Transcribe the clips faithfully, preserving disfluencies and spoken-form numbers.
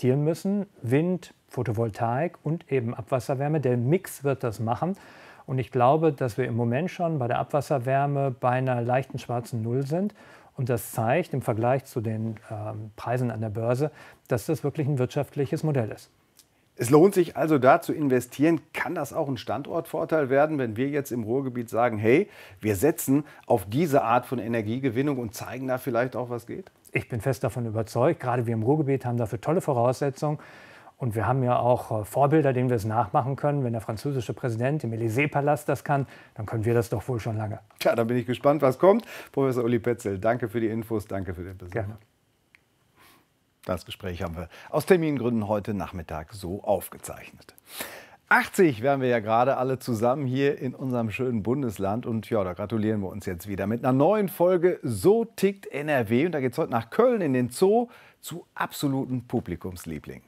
investieren müssen. Wind, Photovoltaik und eben Abwasserwärme. Der Mix wird das machen. Und ich glaube, dass wir im Moment schon bei der Abwasserwärme bei einer leichten schwarzen Null sind. Und das zeigt im Vergleich zu den ähm, Preisen an der Börse, dass das wirklich ein wirtschaftliches Modell ist. Es lohnt sich also da zu investieren. Kann das auch ein Standortvorteil werden, wenn wir jetzt im Ruhrgebiet sagen, hey, wir setzen auf diese Art von Energiegewinnung und zeigen da vielleicht auch, was geht? Ich bin fest davon überzeugt. Gerade wir im Ruhrgebiet haben dafür tolle Voraussetzungen. Und wir haben ja auch Vorbilder, denen wir es nachmachen können. Wenn der französische Präsident im Élysée-Palast das kann, dann können wir das doch wohl schon lange. Tja, da bin ich gespannt, was kommt. Professor Uli Petzl, danke für die Infos, danke für den Besuch. Gerne. Das Gespräch haben wir aus Termingründen heute Nachmittag so aufgezeichnet. achtzig wären wir ja gerade alle zusammen hier in unserem schönen Bundesland. Und ja, da gratulieren wir uns jetzt wieder mit einer neuen Folge So tickt N R W. Und da geht es heute nach Köln in den Zoo zu absoluten Publikumslieblingen.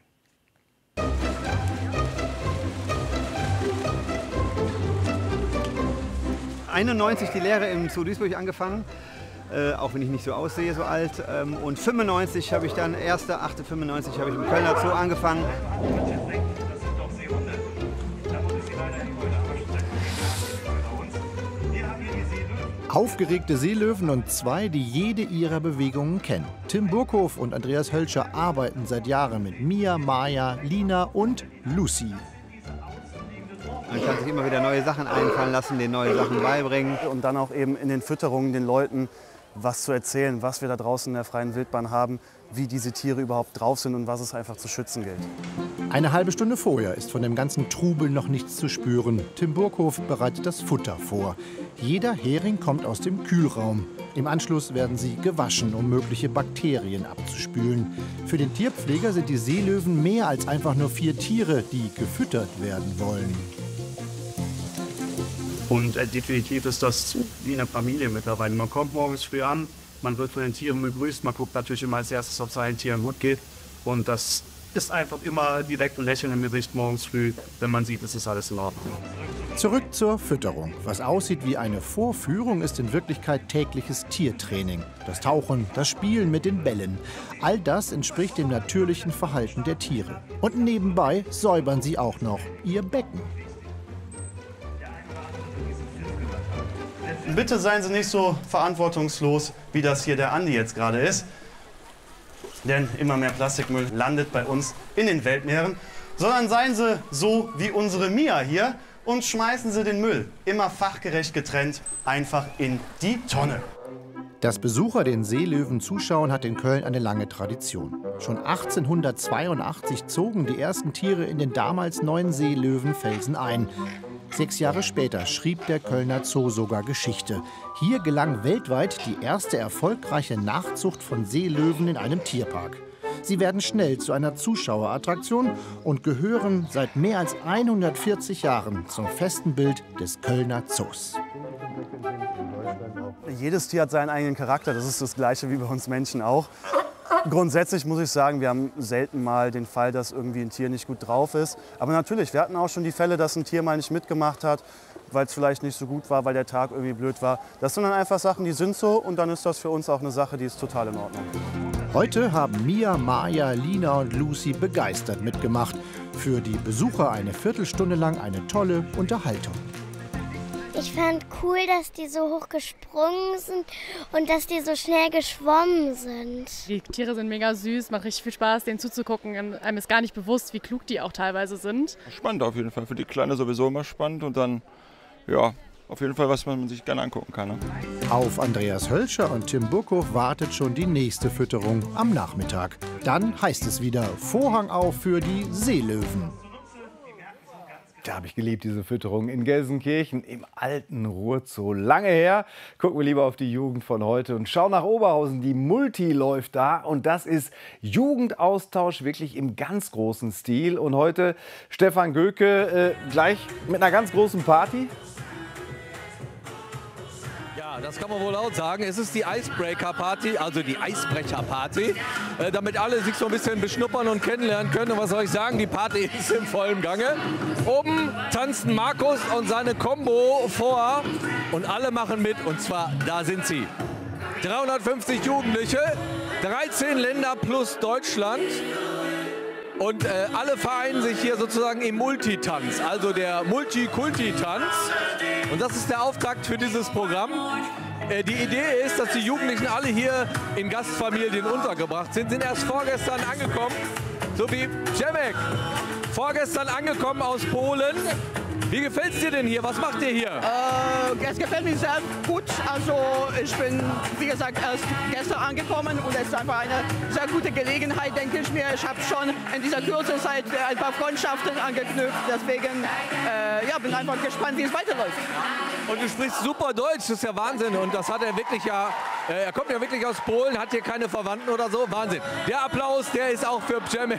einundneunzig die Lehre im Zoo Duisburg angefangen, äh, auch wenn ich nicht so aussehe, so alt. Ähm, und fünfundneunzig habe ich dann, erster achter fünfundneunzig habe ich im Kölner Zoo angefangen. Aufgeregte Seelöwen und zwei, die jede ihrer Bewegungen kennen. Tim Burkhoff und Andreas Hölscher arbeiten seit Jahren mit Mia, Maya, Lina und Lucy. Man kann sich immer wieder neue Sachen einfallen lassen, denen neue Sachen beibringen. Und dann auch eben in den Fütterungen den Leuten was zu erzählen, was wir da draußen in der freien Wildbahn haben, wie diese Tiere überhaupt drauf sind und was es einfach zu schützen gilt. Eine halbe Stunde vorher ist von dem ganzen Trubel noch nichts zu spüren. Tim Burkhoff bereitet das Futter vor. Jeder Hering kommt aus dem Kühlraum. Im Anschluss werden sie gewaschen, um mögliche Bakterien abzuspülen. Für den Tierpfleger sind die Seelöwen mehr als einfach nur vier Tiere, die gefüttert werden wollen. Und äh, definitiv ist das wie eine Familie mittlerweile. Man kommt morgens früh an, man wird von den Tieren begrüßt, man guckt natürlich immer als erstes, ob es seinen Tieren gut geht. Und das ist einfach immer direkt ein Lächeln im Gesicht morgens früh, wenn man sieht, es ist alles in Ordnung. Zurück zur Fütterung. Was aussieht wie eine Vorführung, ist in Wirklichkeit tägliches Tiertraining. Das Tauchen, das Spielen mit den Bällen. All das entspricht dem natürlichen Verhalten der Tiere. Und nebenbei säubern sie auch noch ihr Becken. Bitte seien Sie nicht so verantwortungslos, wie das hier der Andi jetzt gerade ist. Denn immer mehr Plastikmüll landet bei uns in den Weltmeeren. Sondern seien Sie so wie unsere Mia hier und schmeißen Sie den Müll immer fachgerecht getrennt einfach in die Tonne. Dass Besucher den Seelöwen zuschauen, hat in Köln eine lange Tradition. Schon achtzehnhundertzweiundachtzig zogen die ersten Tiere in den damals neuen Seelöwenfelsen ein. Sechs Jahre später schrieb der Kölner Zoo sogar Geschichte. Hier gelang weltweit die erste erfolgreiche Nachzucht von Seelöwen in einem Tierpark. Sie werden schnell zu einer Zuschauerattraktion und gehören seit mehr als hundertvierzig Jahren zum festen Bild des Kölner Zoos. Jedes Tier hat seinen eigenen Charakter, das ist das Gleiche wie bei uns Menschen auch. Grundsätzlich muss ich sagen, wir haben selten mal den Fall, dass irgendwie ein Tier nicht gut drauf ist. Aber natürlich, wir hatten auch schon die Fälle, dass ein Tier mal nicht mitgemacht hat, weil es vielleicht nicht so gut war, weil der Tag irgendwie blöd war. Das sind dann einfach Sachen, die sind so und dann ist das für uns auch eine Sache, die ist total in Ordnung. Heute haben Mia, Maya, Lina und Lucy begeistert mitgemacht. Für die Besucher eine Viertelstunde lang eine tolle Unterhaltung. Ich fand cool, dass die so hoch gesprungen sind und dass die so schnell geschwommen sind. Die Tiere sind mega süß, macht richtig viel Spaß, denen zuzugucken. Einem ist gar nicht bewusst, wie klug die auch teilweise sind. Spannend auf jeden Fall, für die Kleine sowieso immer spannend und dann, ja, auf jeden Fall, was man sich gerne angucken kann. Ne? Auf Andreas Hölscher und Tim Burkhoff wartet schon die nächste Fütterung am Nachmittag. Dann heißt es wieder Vorhang auf für die Seelöwen. Da habe ich geliebt, diese Fütterung in Gelsenkirchen im alten Ruhrzoo. Lange her. Gucken wir lieber auf die Jugend von heute und schauen nach Oberhausen. Die Multi läuft da und das ist Jugendaustausch wirklich im ganz großen Stil. Und heute Stefan Göke äh, gleich mit einer ganz großen Party. Ja, das kann man wohl laut sagen. Es ist die Icebreaker-Party, also die Eisbrecher-Party, äh, damit alle sich so ein bisschen beschnuppern und kennenlernen können. Und was soll ich sagen, die Party ist im vollen Gange. Oben tanzen Markus und seine Combo vor und alle machen mit. Und zwar, da sind sie. dreihundertfünfzig Jugendliche, dreizehn Länder plus Deutschland. Und äh, alle vereinen sich hier sozusagen im Multitanz, also der Multikulti-Tanz. Und das ist der Auftakt für dieses Programm. Äh, die Idee ist, dass die Jugendlichen alle hier in Gastfamilien untergebracht sind, sind erst vorgestern angekommen, so wie Przemek, vorgestern angekommen aus Polen. Wie gefällt es dir denn hier? Was macht ihr hier? Äh, es gefällt mir sehr gut. Also ich bin, wie gesagt, erst gestern angekommen und es ist einfach eine sehr gute Gelegenheit, denke ich mir. Ich habe schon in dieser kurzen Zeit ein paar Freundschaften angeknüpft. Deswegen äh, ja, bin einfach gespannt, wie es weiterläuft. Und du sprichst super Deutsch, das ist ja Wahnsinn. Und das hat er wirklich ja, äh, er kommt ja wirklich aus Polen, hat hier keine Verwandten oder so. Wahnsinn. Der Applaus, der ist auch für Przemek.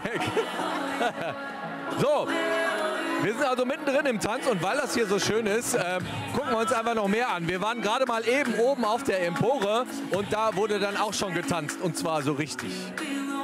So. Wir sind also mittendrin im Tanz und weil das hier so schön ist, äh, gucken wir uns einfach noch mehr an. Wir waren gerade mal eben oben auf der Empore und da wurde dann auch schon getanzt und zwar so richtig.